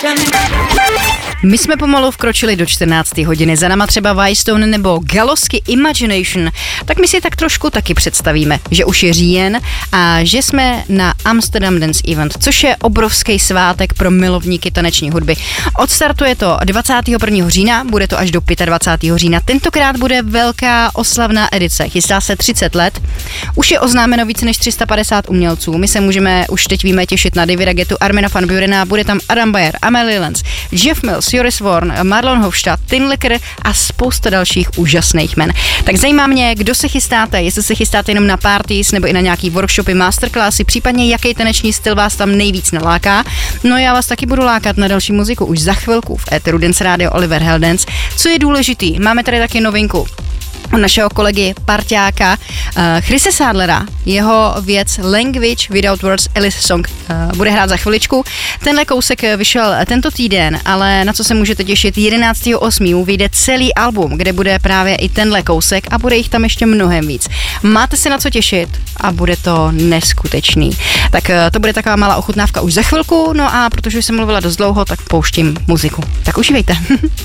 My jsme pomalu vkročili do 14. hodiny, za náma třeba Whitestone nebo Galosky Imagination, tak my si tak trošku taky představíme, že už je říjen a že jsme na Amsterdam Dance Event, což je obrovský svátek pro milovníky taneční hudby. Odstartuje to 21. října, bude to až do 25. října. Tentokrát bude velká oslavná edice, chystá se 30 let. Už je oznámeno více než 350 umělců. My se můžeme už teď víme těšit na Davida Guettu, Armina van Burena, bude tam Adam Beyer, Amelie Lenz, Jeff Mills, Joris Vorn, Marlon Hofstadt, Tin Licker a spousta dalších úžasných men. Tak zajímá mě, kdo se chystáte, jestli se chystáte jenom na parties nebo i na nějaký workshopy, masterclassy, případně jaký taneční styl vás tam nejvíc naláká. No já vás taky budu lákat na další muziku už za chvilku v éteru Dance Radio Oliver Heldens. Co je důležitý, máme tady taky novinku našeho kolegy, parťáka Chrise Sadlera, jeho věc Language Without Words Alice Song bude hrát za chviličku. Tenhle kousek vyšel tento týden, ale na co se můžete těšit, 11.8. vyjde celý album, kde bude právě i tenhle kousek a bude jich tam ještě mnohem víc. Máte se na co těšit a bude to neskutečný. Tak to bude taková malá ochutnávka už za chvilku, no a protože jsem mluvila dost dlouho, tak pouštím muziku. Tak užívejte.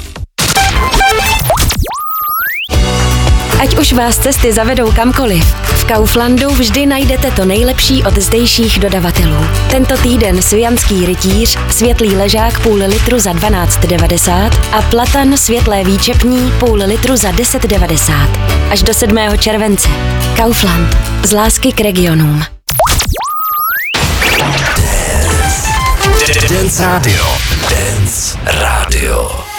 Ať už vás cesty zavedou kamkoliv, v Kauflandu vždy najdete to nejlepší od zdejších dodavatelů. Tento týden sujanský rytíř, světlý ležák půl litru za 12,90 a platan světlé výčepní půl litru za 10,90. Až do 7. července. Kaufland. Z lásky k regionům. Dance Radio. Dance Radio.